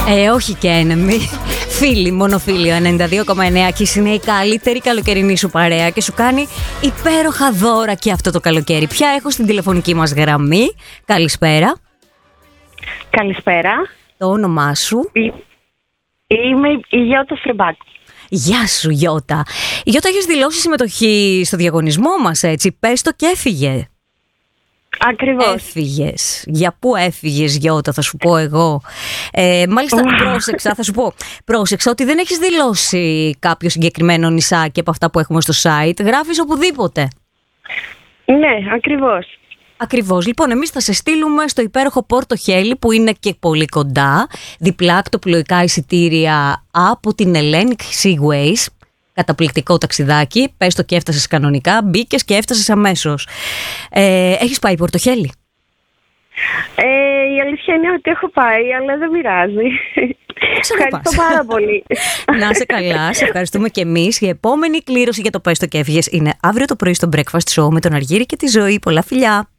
Όχι και ένεμοι. Φίλοι, μονοφίλιο 92,9 και είναι η καλύτερη καλοκαιρινή σου παρέα και σου κάνει υπέροχα δώρα και αυτό το καλοκαίρι. Ποια έχω στην τηλεφωνική μας γραμμή? Καλησπέρα. Καλησπέρα. Το όνομά σου? Είμαι η Γιώτα Στρεμπάκου. Γεια σου Γιώτα. Γιώτα, έχεις δηλώσει συμμετοχή στο διαγωνισμό μας, έτσι? Πες το και έφυγε. Ακριβώς. Έφυγες. Για πού έφυγες, Γιώτα, θα σου πω εγώ. Μάλιστα πρόσεξα, θα σου πω. Πρόσεξα ότι δεν έχεις δηλώσει κάποιο συγκεκριμένο νησάκι από αυτά που έχουμε στο site. Γράφεις οπουδήποτε. Ναι, ακριβώς. Ακριβώς. Λοιπόν, εμείς θα σε στείλουμε στο υπέροχο Πόρτο Χέλι, που είναι και πολύ κοντά. Διπλά ακτοπλοϊκά εισιτήρια από την Hellenic Seaways. Καταπληκτικό ταξιδάκι. Πες το και έφτασες κανονικά. Μπήκες και έφτασες αμέσως. Έχεις πάει Πόρτο Χέλι? Η αλήθεια είναι ότι έχω πάει, αλλά δεν πειράζει. Ευχαριστώ πάρα πολύ. Να είσαι καλά, σε ευχαριστούμε και εμείς. Η επόμενη κλήρωση για το Πες το και έφυγες είναι αύριο το πρωί στο Breakfast Show με τον Αργύρη και τη Ζωή. Πολλά φιλιά.